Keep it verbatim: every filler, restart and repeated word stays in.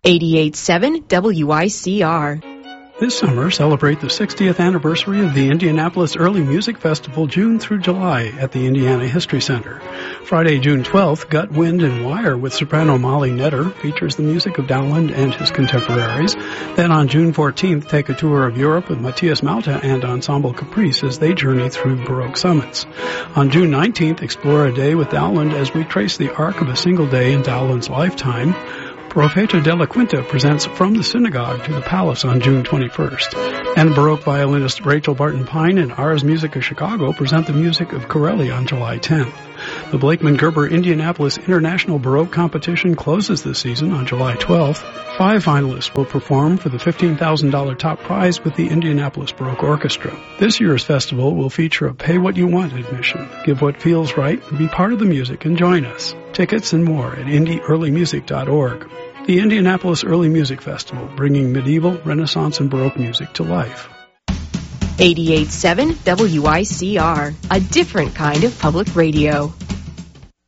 eighty-eight point seven W I C R. This summer, celebrate the sixtieth anniversary of the Indianapolis Early Music Festival June through July at the Indiana History Center. Friday, June twelfth, Gut, Wind, and Wire with soprano Molly Netter features the music of Dowland and his contemporaries. Then on June fourteenth, take a tour of Europe with Matthias Malta and Ensemble Caprice as they journey through Baroque summits. On June nineteenth, explore a day with Dowland as we trace the arc of a single day in Dowland's lifetime. Profeta della Quinta presents From the Synagogue to the Palace on June twenty-first. And Baroque violinist Rachel Barton Pine and Ars Musica Chicago present the music of Corelli on July tenth. The Blakeman Gerber Indianapolis International Baroque Competition closes this season on July twelfth. Five finalists will perform for the fifteen thousand dollars top prize with the Indianapolis Baroque Orchestra. This year's festival will feature a pay-what-you-want admission. Give what feels right and be part of the music and join us. Tickets and more at indie early music dot org. The Indianapolis Early Music Festival, bringing medieval, Renaissance, and Baroque music to life. eighty-eight point seven W I C R, a different kind of public radio.